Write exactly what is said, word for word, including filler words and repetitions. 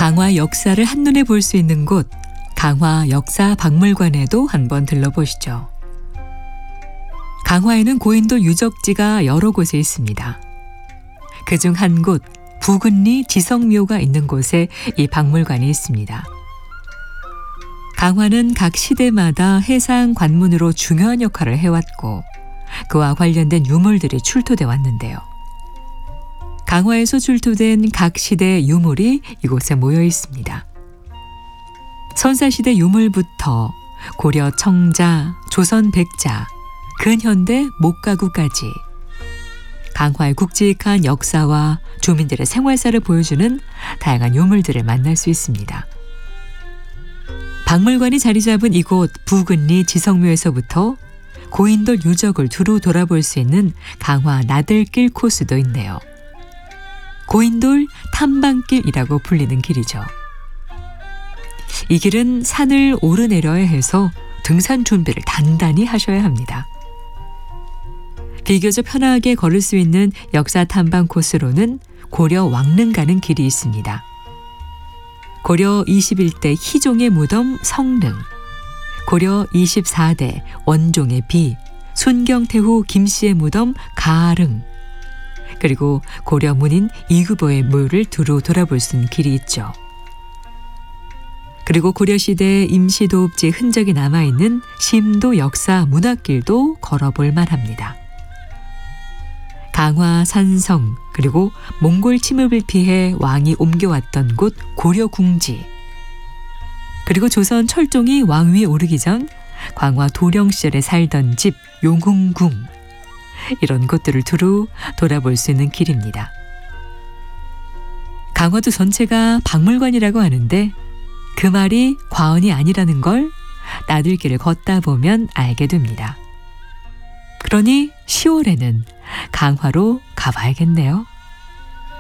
강화 역사를 한눈에 볼 수 있는 곳, 강화 역사박물관에도 한번 들러보시죠. 강화에는 고인돌 유적지가 여러 곳에 있습니다. 그중 한 곳, 부근리 지성묘가 있는 곳에 이 박물관이 있습니다. 강화는 각 시대마다 해상 관문으로 중요한 역할을 해왔고 그와 관련된 유물들이 출토돼 왔는데요. 강화에서 출토된 각 시대의 유물이 이곳에 모여 있습니다. 선사시대 유물부터 고려 청자, 조선 백자, 근현대 목가구까지 강화의 굵직한 역사와 주민들의 생활사를 보여주는 다양한 유물들을 만날 수 있습니다. 박물관이 자리 잡은 이곳 부근리 지성묘에서부터 고인돌 유적을 두루 돌아볼 수 있는 강화 나들길 코스도 있네요. 고인돌 탐방길이라고 불리는 길이죠. 이 길은 산을 오르내려야 해서 등산 준비를 단단히 하셔야 합니다. 비교적 편하게 걸을 수 있는 역사 탐방 코스로는 고려 왕릉 가는 길이 있습니다. 고려 이십일 대 희종의 무덤 성릉, 고려 이십사 대 원종의 비, 순경태후 김씨의 무덤 가릉, 그리고 고려 문인 이규보의 묘를 두루 돌아볼 수 있는 길이 있죠. 그리고 고려시대 임시도읍지 흔적이 남아있는 심도 역사 문화길도 걸어볼 만합니다. 강화 산성, 그리고 몽골 침입을 피해 왕이 옮겨왔던 곳 고려궁지, 그리고 조선 철종이 왕위에 오르기 전 광화 도령 시절에 살던 집 용흥궁, 이런 곳들을 두루 돌아볼 수 있는 길입니다. 강화도 전체가 박물관이라고 하는데 그 말이 과언이 아니라는 걸 나들길을 걷다 보면 알게 됩니다. 그러니 시월에는 강화로 가봐야겠네요.